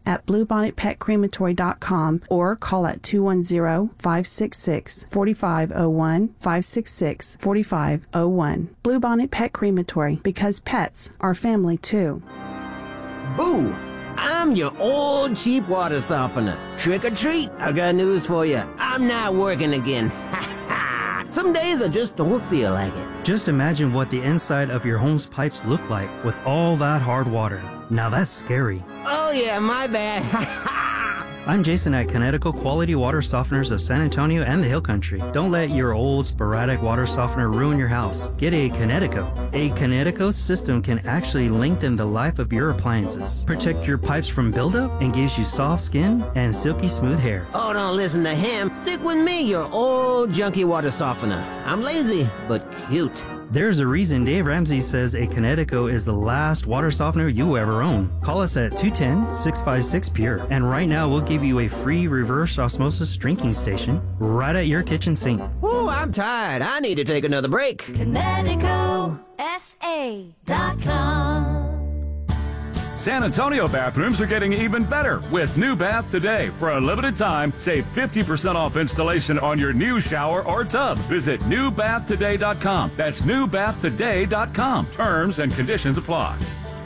at bluebonnetpetcrematory.com or call at 210-566-4501, 566-4501. Bluebonnet Pet Crematory, because pets are family too. Boo! I'm your old cheap water softener. Trick or treat, I got news for you. I'm not working again. Some days I just don't feel like it. Just imagine what the inside of your home's pipes look like with all that hard water. Now that's scary. Oh yeah, my bad. I'm Jason at Connecticut Quality Water Softeners of San Antonio and the Hill Country. Don't let your old sporadic water softener ruin your house. Get a Connecticut. A Connecticut system can actually lengthen the life of your appliances, protect your pipes from buildup, and gives you soft skin and silky smooth hair. Oh, don't listen to him. Stick with me, your old junky water softener. I'm lazy, but cute. There's a reason Dave Ramsey says a Connecticut is the last water softener you ever own. Call us at 210-656-PURE. And right now, we'll give you a free reverse osmosis drinking station right at your kitchen sink. Ooh, I'm tired. I need to take another break. ConnecticutSA.com. San Antonio bathrooms are getting even better with New Bath Today. For a limited time, save 50% off installation on your new shower or tub. Visit newbathtoday.com. That's newbathtoday.com. Terms and conditions apply.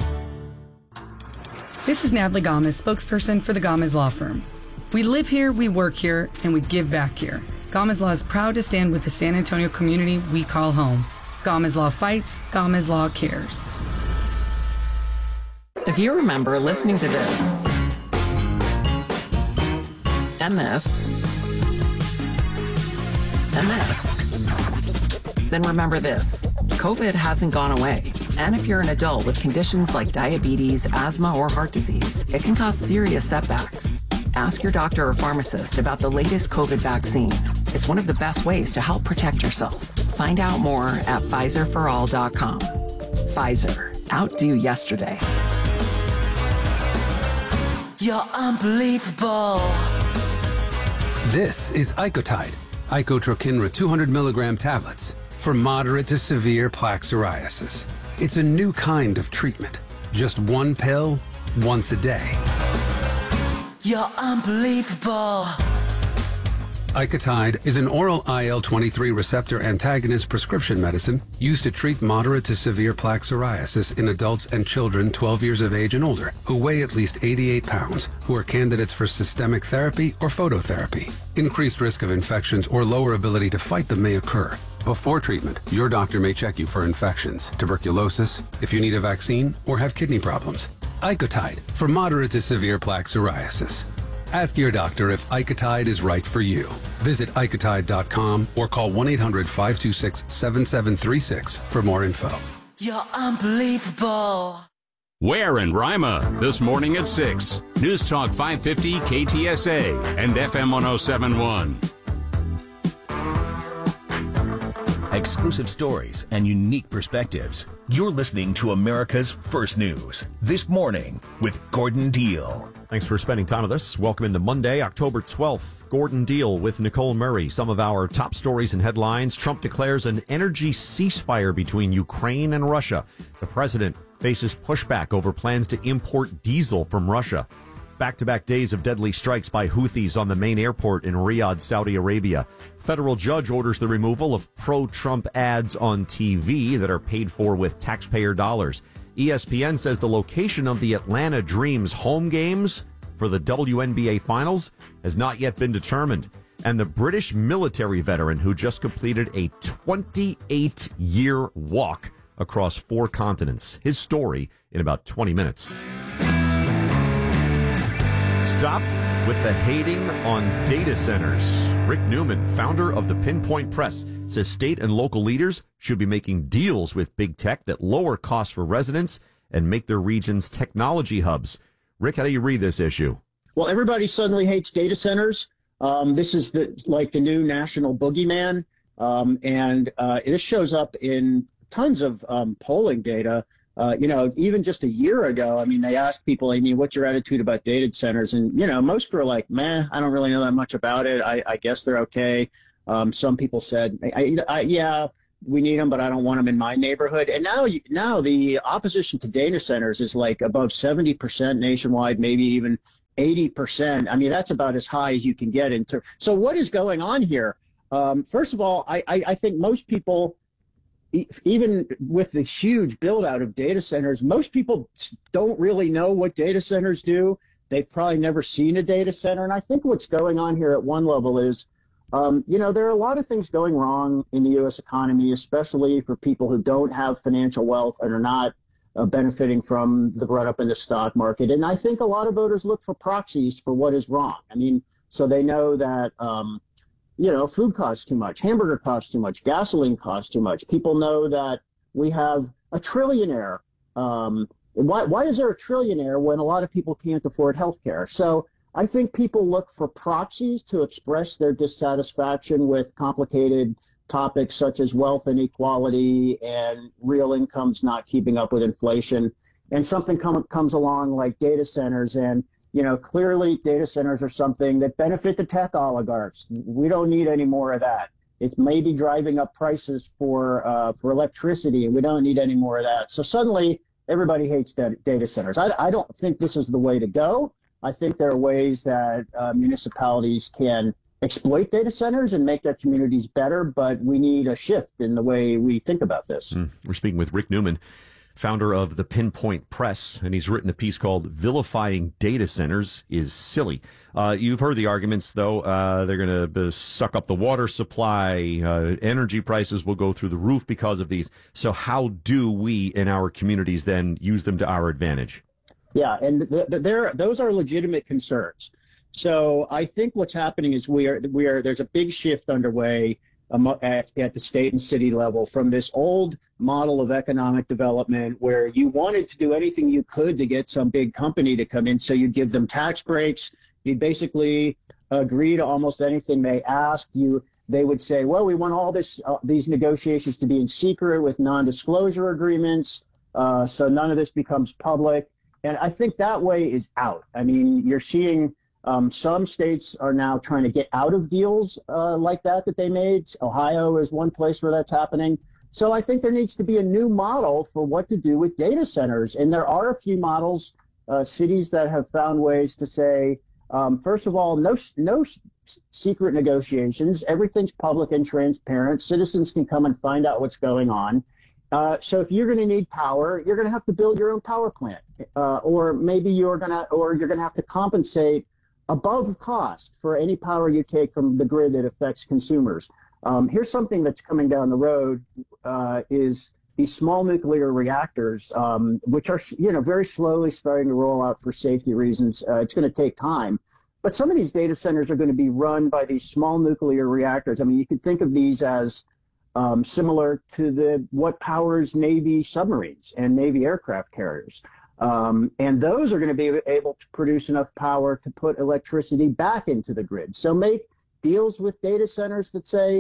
This is Natalie Gomez, spokesperson for the Gomez Law Firm. We live here, we work here, and we give back here. Gomez Law is proud to stand with the San Antonio community we call home. Gomez Law fights, Gomez Law cares. If you remember listening to this, and this, and this, then remember this. COVID hasn't gone away. And if you're an adult with conditions like diabetes, asthma, or heart disease, it can cause serious setbacks. Ask your doctor or pharmacist about the latest COVID vaccine. It's one of the best ways to help protect yourself. Find out more at PfizerForAll.com. Pfizer. Outdo yesterday. You're unbelievable. This is Icotide, Icotrokinra 200 milligram tablets for moderate to severe plaque psoriasis. It's a new kind of treatment. Just one pill, once a day. You're unbelievable. Icotide is an oral IL-23 receptor antagonist prescription medicine used to treat moderate to severe plaque psoriasis in adults and children 12 years of age and older who weigh at least 88 pounds, who are candidates for systemic therapy or phototherapy. Increased risk of infections or lower ability to fight them may occur. Before treatment, your doctor may check you for infections, tuberculosis, if you need a vaccine, or have kidney problems. Icotide for moderate to severe plaque psoriasis. Ask your doctor if Icotide is right for you. Visit Icotide.com or call 1-800-526-7736 for more info. You're unbelievable. Where in Rima, this morning at 6. News Talk 550 KTSA and FM 1071. Exclusive stories and unique perspectives. You're listening to America's First News. This morning with Gordon Deal. Thanks for spending time with us. Welcome into Monday, October 12th. Gordon Deal with Nicole Murray. Some of our top stories and headlines. Trump declares an energy ceasefire between Ukraine and Russia. The president faces pushback over plans to import diesel from Russia. Back-to-back days of deadly strikes by Houthis on the main airport in Riyadh, Saudi Arabia. Federal judge orders the removal of pro-Trump ads on TV that are paid for with taxpayer dollars. ESPN says the location of the Atlanta Dreams home games for the WNBA Finals has not yet been determined. And the British military veteran who just completed a 28-year walk across 4 continents. His story in about 20 minutes. Stop with the hating on data centers. Rick Newman, founder of the Pinpoint Press, says state and local leaders should be making deals with big tech that lower costs for residents and make their regions technology hubs. Rick, how do you read this issue? Well, everybody suddenly hates data centers. This is the new national boogeyman. And this shows up in tons of polling data. Even just a year ago, they asked people, what's your attitude about data centers? And, most people are like, meh, I don't really know that much about it. I guess they're okay. Some people said, yeah, we need them, but I don't want them in my neighborhood. And now the opposition to data centers is like above 70% nationwide, maybe even 80%. I mean, that's about as high as you can get into. So what is going on here? First of all, I think most people, even with the huge build out of data centers, most people don't really know what data centers do. They've probably never seen a data center. And I think what's going on here at one level is, there are a lot of things going wrong in the U.S. economy, especially for people who don't have financial wealth and are not benefiting from the run-up in the stock market. And I think a lot of voters look for proxies for what is wrong. I mean, so they know that, food costs too much, hamburger costs too much, gasoline costs too much. People know that we have a trillionaire. Why is there a trillionaire when a lot of people can't afford health care? So I think people look for proxies to express their dissatisfaction with complicated topics such as wealth inequality and real incomes not keeping up with inflation. And something comes along like data centers. And, clearly data centers are something that benefit the tech oligarchs. We don't need any more of that. It's maybe driving up prices for electricity, and we don't need any more of that. So suddenly everybody hates data centers. I don't think this is the way to go. I think there are ways that municipalities can exploit data centers and make their communities better, but we need a shift in the way we think about this. We're speaking with Rick Newman, founder of the Pinpoint Press, and he's written a piece called Vilifying Data Centers is Silly. You've heard the arguments, though. They're going to suck up the water supply. Energy prices will go through the roof because of these. So how do we in our communities then use them to our advantage? Yeah, and those are legitimate concerns. So I think what's happening is there's a big shift underway at the state and city level from this old model of economic development where you wanted to do anything you could to get some big company to come in. So you'd give them tax breaks. You'd basically agree to almost anything they asked you. They would say, well, we want all these negotiations to be in secret with non-disclosure agreements. So none of this becomes public. And I think that way is out. I mean, you're seeing some states are now trying to get out of deals like that they made. Ohio is one place where that's happening. So I think there needs to be a new model for what to do with data centers. And there are a few models, cities that have found ways to say, first of all, no secret negotiations. Everything's public and transparent. Citizens can come and find out what's going on. So if you're going to need power, you're going to have to build your own power plant, or maybe you're going to have to compensate above cost for any power you take from the grid that affects consumers. Here's something that's coming down the road: is these small nuclear reactors, which are very slowly starting to roll out for safety reasons. It's going to take time, but some of these data centers are going to be run by these small nuclear reactors. I mean, you could think of these as similar to what powers Navy submarines and Navy aircraft carriers. And those are going to be able to produce enough power to put electricity back into the grid. So make deals with data centers that say,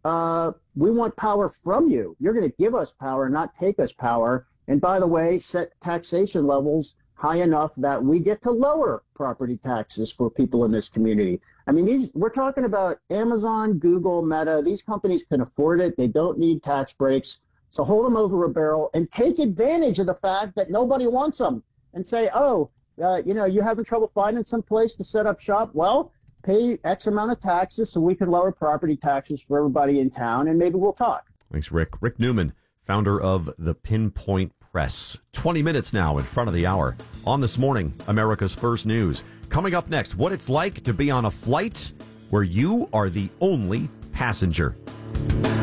we want power from you. You're going to give us power, not take us power. And by the way, set taxation levels high enough that we get to lower property taxes for people in this community. I mean, we're talking about Amazon, Google, Meta. These companies can afford it. They don't need tax breaks. So hold them over a barrel and take advantage of the fact that nobody wants them and say, you're having trouble finding some place to set up shop. Well, pay X amount of taxes so we can lower property taxes for everybody in town, and maybe we'll talk. Thanks, Rick. Rick Newman, founder of the Pinpoint Press. 20 minutes now in front of the hour. On This Morning, America's First News. Coming up next, what it's like to be on a flight where you are the only passenger.